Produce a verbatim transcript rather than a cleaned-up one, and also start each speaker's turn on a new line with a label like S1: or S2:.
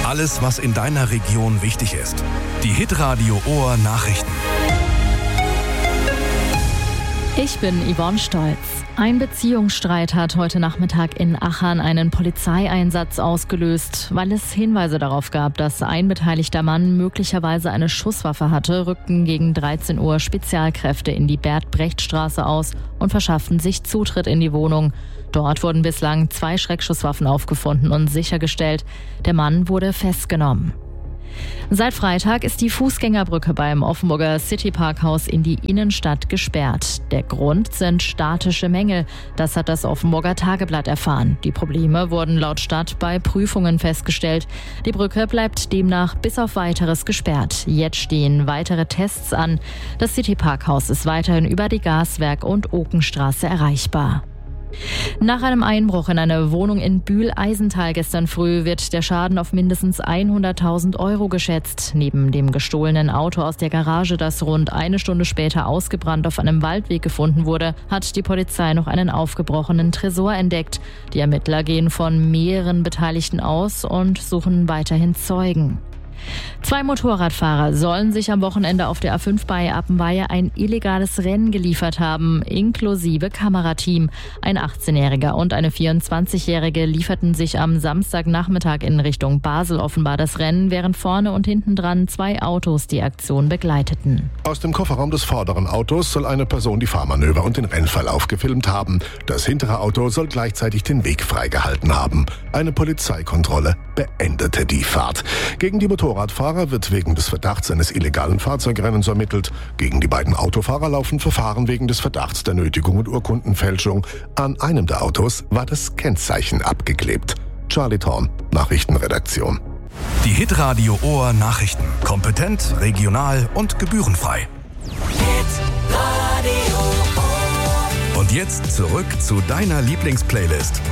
S1: Alles, was in deiner Region wichtig ist. Die Hitradio Ohr Nachrichten.
S2: Ich bin Yvonne Stolz. Ein Beziehungsstreit hat heute Nachmittag in Achern einen Polizeieinsatz ausgelöst. Weil es Hinweise darauf gab, dass ein beteiligter Mann möglicherweise eine Schusswaffe hatte, rückten gegen dreizehn Uhr Spezialkräfte in die Bert-Brecht-Straße aus und verschafften sich Zutritt in die Wohnung. Dort wurden bislang zwei Schreckschusswaffen aufgefunden und sichergestellt. Der Mann wurde festgenommen. Seit Freitag ist die Fußgängerbrücke beim Offenburger City-Parkhaus in die Innenstadt gesperrt. Der Grund sind statische Mängel. Das hat das Offenburger Tageblatt erfahren. Die Probleme wurden laut Stadt bei Prüfungen festgestellt. Die Brücke bleibt demnach bis auf Weiteres gesperrt. Jetzt stehen weitere Tests an. Das City-Parkhaus ist weiterhin über die Gaswerk- und Okenstraße erreichbar. Nach einem Einbruch in eine Wohnung in Bühl-Eisental gestern früh wird der Schaden auf mindestens hunderttausend Euro geschätzt. Neben dem gestohlenen Auto aus der Garage, das rund eine Stunde später ausgebrannt auf einem Waldweg gefunden wurde, hat die Polizei noch einen aufgebrochenen Tresor entdeckt. Die Ermittler gehen von mehreren Beteiligten aus und suchen weiterhin Zeugen. Zwei Motorradfahrer sollen sich am Wochenende auf der A fünf bei Appenweier ein illegales Rennen geliefert haben, inklusive Kamerateam. Ein achtzehnjähriger und eine vierundzwanzigjährige lieferten sich am Samstagnachmittag in Richtung Basel offenbar das Rennen, während vorne und hinten dran zwei Autos die Aktion begleiteten.
S3: Aus dem Kofferraum des vorderen Autos soll eine Person die Fahrmanöver und den Rennverlauf gefilmt haben. Das hintere Auto soll gleichzeitig den Weg freigehalten haben. Eine Polizeikontrolle beendete die Fahrt. Gegen die Motorradfahrer wird wegen des Verdachts eines illegalen Fahrzeugrennens ermittelt. Gegen die beiden Autofahrer laufen Verfahren wegen des Verdachts der Nötigung und Urkundenfälschung. An einem der Autos war das Kennzeichen abgeklebt. Charlie Thorn, Nachrichtenredaktion.
S1: Die Hitradio Ohr Nachrichten. Kompetent, regional und gebührenfrei.
S4: Hitradio Ohr.
S1: Und jetzt zurück zu deiner Lieblingsplaylist.